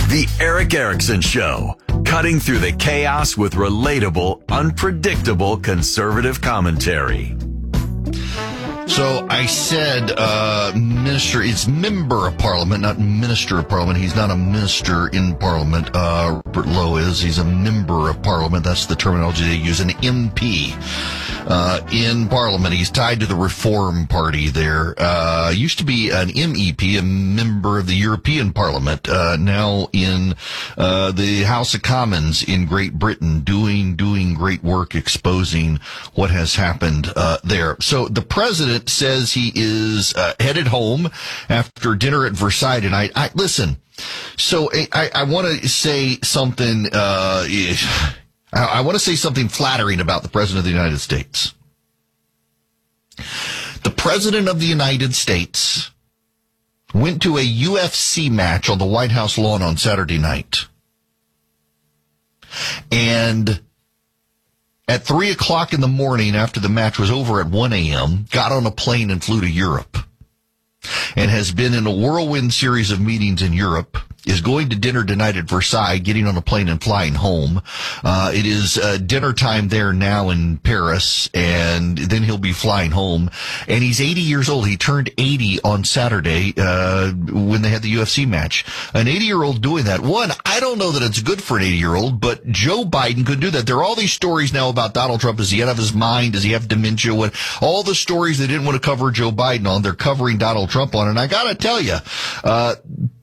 The Eric Erickson Show, cutting through the chaos with relatable, unpredictable conservative commentary. So I said, minister, it's member of parliament, not minister of parliament. He's not a minister in parliament. Robert Lowe is. He's a member of parliament. That's the terminology they use. An MP, in parliament. He's tied to the Reform Party there. Used to be an MEP, a member of the European Parliament, now in, the House of Commons in Great Britain, doing great work exposing what has happened, there. So the president says he is headed home after dinner at Versailles tonight. Listen. So I want to say something. I want to say something flattering about the president of the United States. The president of the United States went to a UFC match on the White House lawn on Saturday night, and at 3 o'clock in the morning, after the match was over at 1 a.m., got on a plane and flew to Europe, and has been in a whirlwind series of meetings in Europe, is going to dinner tonight at Versailles, getting on a plane and flying home. It is dinner time there now in Paris, and then he'll be flying home. And he's 80 years old. He turned 80 on Saturday when they had the UFC match. An 80-year-old doing that. One, I don't know that it's good for an 80-year-old, but Joe Biden could do that. There are all these stories now about Donald Trump. Is he out of his mind? Does he have dementia? All the stories they didn't want to cover Joe Biden on, they're covering Donald Trump on. And I got to tell you,